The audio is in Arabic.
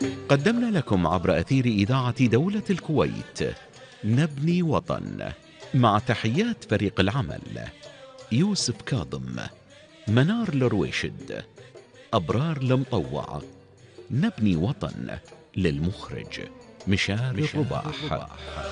قدمنا لكم عبر أثير إذاعة دولة الكويت نبني وطن، مع تحيات فريق العمل: يوسف كاظم، منار لرويشد، أبرار المطوع. نبني وطن، للمخرج مشاري الرباح.